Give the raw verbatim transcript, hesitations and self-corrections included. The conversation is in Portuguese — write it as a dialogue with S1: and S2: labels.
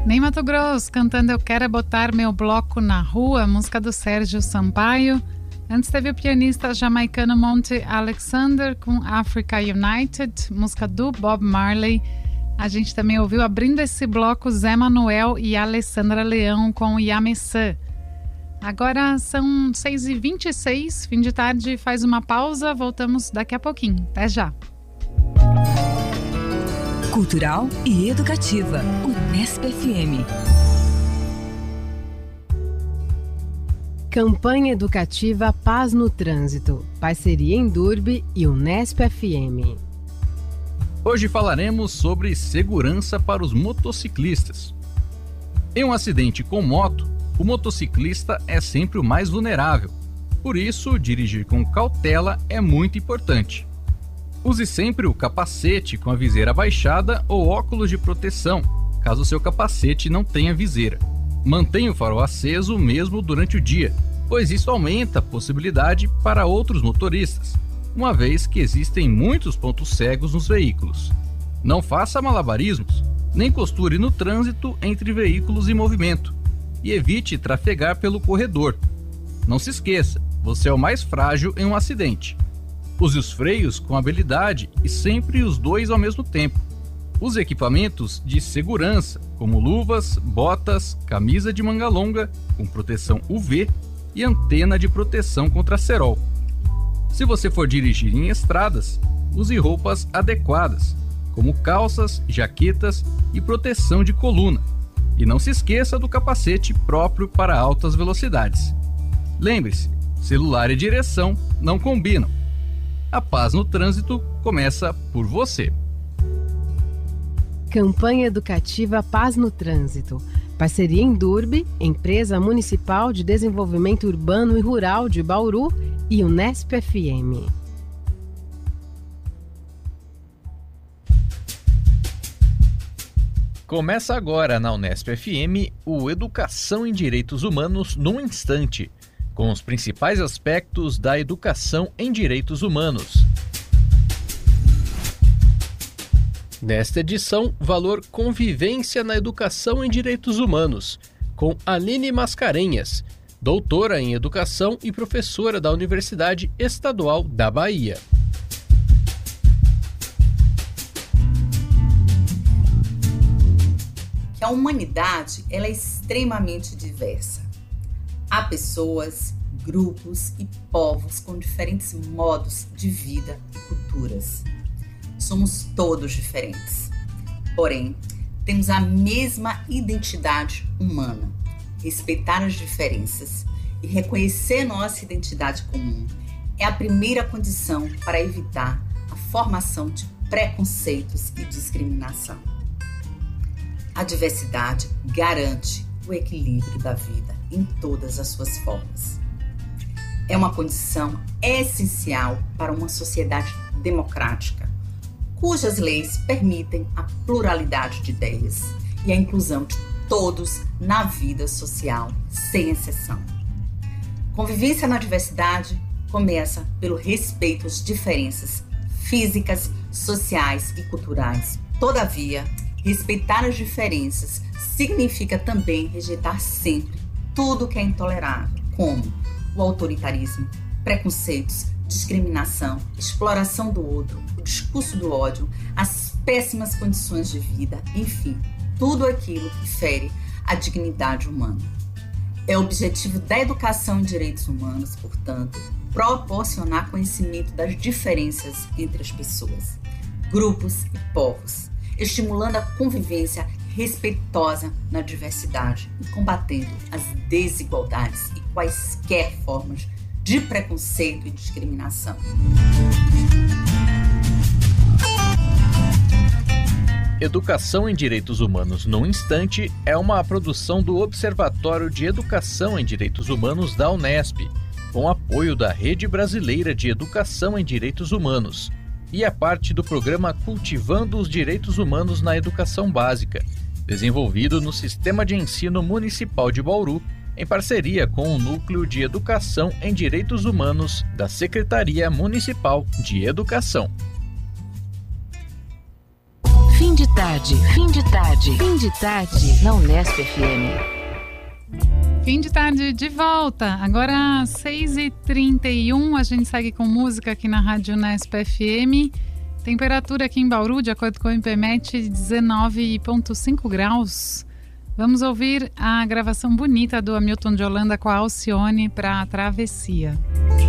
S1: Nem Mato Grosso, cantando Eu Quero É Botar Meu Bloco na Rua, música do Sérgio Sampaio. Antes teve o pianista jamaicano Monty Alexander com Africa United, música do Bob Marley. A gente também ouviu, abrindo esse bloco, Zé Manuel e Alessandra Leão com Yamesã. Agora são seis e vinte e seis, fim de tarde, faz uma pausa, voltamos daqui a pouquinho. Até já!
S2: Cultural e educativa, Unesp F M.
S3: Campanha educativa Paz no Trânsito, parceria Endurbe e Unesp F M.
S4: Hoje falaremos sobre segurança para os motociclistas. Em um acidente com moto, o motociclista é sempre o mais vulnerável. Por isso, dirigir com cautela é muito importante. Use sempre o capacete com a viseira baixada ou óculos de proteção, caso seu capacete não tenha viseira. Mantenha o farol aceso mesmo durante o dia, pois isso aumenta a possibilidade para outros motoristas, uma vez que existem muitos pontos cegos nos veículos. Não faça malabarismos, nem costure no trânsito entre veículos em movimento, e evite trafegar pelo corredor. Não se esqueça, você é o mais frágil em um acidente. Use os freios com habilidade e sempre os dois ao mesmo tempo. Use equipamentos de segurança, como luvas, botas, camisa de manga longa com proteção U V e antena de proteção contra cerol. Se você for dirigir em estradas, use roupas adequadas, como calças, jaquetas e proteção de coluna. E não se esqueça do capacete próprio para altas velocidades. Lembre-se, celular e direção não combinam. A paz no trânsito começa por você.
S3: Campanha educativa Paz no Trânsito. Parceria Endurbe, Empresa Municipal de Desenvolvimento Urbano e Rural de Bauru e Unesp F M.
S4: Começa agora na Unesp F M o Educação em Direitos Humanos num Instante, com os principais aspectos da educação em direitos humanos. Nesta edição, valor convivência na educação em direitos humanos, com Aline Mascarenhas, doutora em educação e professora da Universidade Estadual da Bahia.
S5: A humanidade ela é extremamente diversa. Há pessoas, grupos e povos com diferentes modos de vida e culturas. Somos todos diferentes. Porém, temos a mesma identidade humana. Respeitar as diferenças e reconhecer nossa identidade comum é a primeira condição para evitar a formação de preconceitos e discriminação. A diversidade garante o equilíbrio da vida em todas as suas formas. É uma condição essencial para uma sociedade democrática, cujas leis permitem a pluralidade de ideias e a inclusão de todos na vida social, sem exceção. Convivência na diversidade começa pelo respeito às diferenças físicas, sociais e culturais. Todavia, respeitar as diferenças significa também rejeitar sempre tudo que é intolerável, como o autoritarismo, preconceitos, discriminação, exploração do outro, o discurso do ódio, as péssimas condições de vida, enfim, tudo aquilo que fere a dignidade humana. É o objetivo da educação em direitos humanos, portanto, proporcionar conhecimento das diferenças entre as pessoas, grupos e povos, estimulando a convivência respeitosa na diversidade e combatendo as desigualdades e quaisquer formas de preconceito e discriminação.
S4: Educação em Direitos Humanos num Instante é uma produção do Observatório de Educação em Direitos Humanos da Unesp, com apoio da Rede Brasileira de Educação em Direitos Humanos, e é parte do programa Cultivando os Direitos Humanos na Educação Básica, desenvolvido no Sistema de Ensino Municipal de Bauru, em parceria com o Núcleo de Educação em Direitos Humanos da Secretaria Municipal de Educação.
S2: Fim de tarde, fim de tarde, fim de tarde na Unesp F M.
S1: Fim de tarde de volta, agora às seis e trinta e um, a gente segue com música aqui na Rádio Unesp F M. Temperatura aqui em Bauru, de acordo com o IPMET, dezenove vírgula cinco graus. Vamos ouvir a gravação bonita do Hamilton de Holanda com a Alcione para a Travessia.